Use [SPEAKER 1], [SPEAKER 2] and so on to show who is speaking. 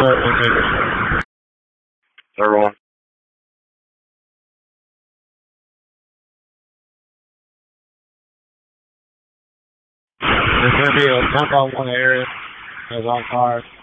[SPEAKER 1] Third one. There's going to be a 1-on-1 area. There's on fire.